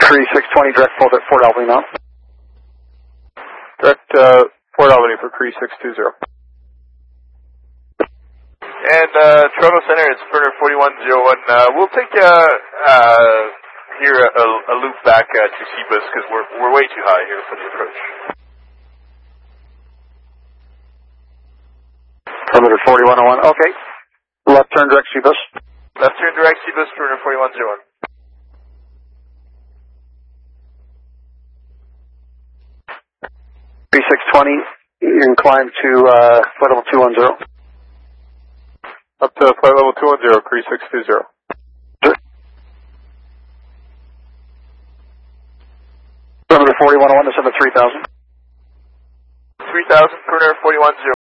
Cree 620, direct full at Fort Albany now. Direct Fort Albany for Cree 620. And Toronto Center, it's Burner 4101. We'll take here a loop back to Seabus because we're way too high here for the approach. Perimeter 4101, okay. Left turn direct Seabus. Left turn direct Seabus, Burner 4101. Cree 620, you can climb to flight level 210. Up to flight level 210, Cree 620. Perimeter 4101 to 3000. 3000, Perimeter 4101.